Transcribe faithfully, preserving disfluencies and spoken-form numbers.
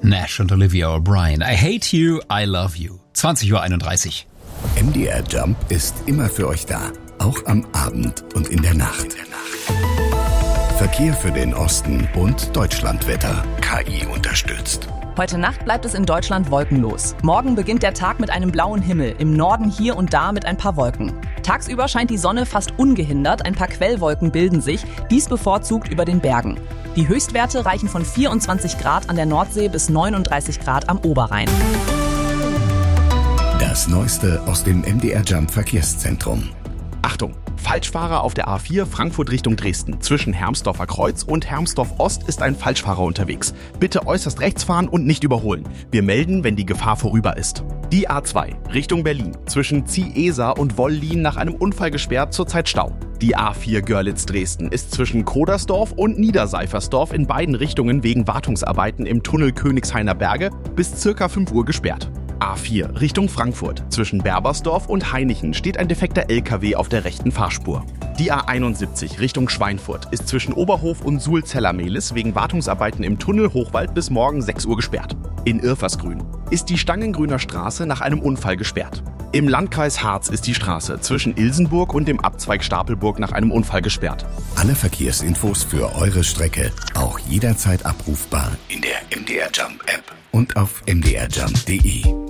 Nash und Olivia O'Brien. I hate you, I love you. zwanzig Uhr einunddreißig. M D R Jump ist immer für euch da. Auch am Abend und in der Nacht. Verkehr für den Osten und Deutschlandwetter. K I unterstützt. Heute Nacht bleibt es in Deutschland wolkenlos. Morgen beginnt der Tag mit einem blauen Himmel, im Norden hier und da mit ein paar Wolken. Tagsüber scheint die Sonne fast ungehindert, ein paar Quellwolken bilden sich, dies bevorzugt über den Bergen. Die Höchstwerte reichen von vierundzwanzig Grad an der Nordsee bis neununddreißig Grad am Oberrhein. Das Neueste aus dem M D R Jump Verkehrszentrum. Achtung! Falschfahrer auf der A vier Frankfurt Richtung Dresden. Zwischen Hermsdorfer Kreuz und Hermsdorf Ost ist ein Falschfahrer unterwegs. Bitte äußerst rechts fahren und nicht überholen. Wir melden, wenn die Gefahr vorüber ist. Die A zwei Richtung Berlin. Zwischen Ziehesa und Wollin nach einem Unfall gesperrt, zurzeit Stau. Die A vier Görlitz-Dresden ist zwischen Kodersdorf und Niederseifersdorf in beiden Richtungen wegen Wartungsarbeiten im Tunnel Königshainer Berge bis circa fünf Uhr gesperrt. A vier Richtung Frankfurt. Zwischen Berbersdorf und Hainichen steht ein defekter L K W auf der rechten Fahrspur. Die A einundsiebzig Richtung Schweinfurt ist zwischen Oberhof und Suhl-Zellermehlis wegen Wartungsarbeiten im Tunnel Hochwald bis morgen sechs Uhr gesperrt. In Irfersgrün ist die Stangengrüner Straße nach einem Unfall gesperrt. Im Landkreis Harz ist die Straße zwischen Ilsenburg und dem Abzweig Stapelburg nach einem Unfall gesperrt. Alle Verkehrsinfos für eure Strecke auch jederzeit abrufbar in der M D R Jump App und auf m d r jump punkt d e.